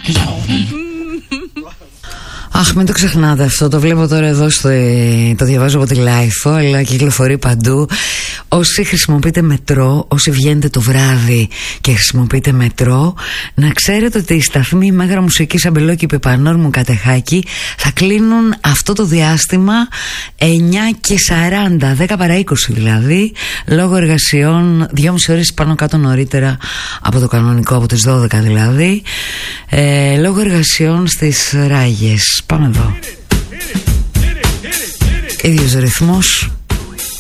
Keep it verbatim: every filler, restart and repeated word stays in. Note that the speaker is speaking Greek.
Αχ, μην το ξεχνάτε αυτό. Το βλέπω τώρα εδώ στο, το διαβάζω από τη Λάιφο, αλλά κυκλοφορεί παντού. Όσοι χρησιμοποιείτε μετρό, όσοι βγαίνετε το βράδυ και χρησιμοποιείτε μετρό, να ξέρετε ότι οι σταθμοί Μέγαρα Μουσικής Αμπελόκηπη Πανόρμου Κατεχάκη θα κλείνουν αυτό το διάστημα εννιά και σαράντα, δέκα παρά είκοσι δηλαδή, λόγω εργασιών, δυόμιση ώρες πάνω κάτω νωρίτερα από το κανονικό, από τις δώδεκα δηλαδή, ε, λόγω εργασιών στις Ράγες. Πάμε εδώ. Ίδιος ρυθμός.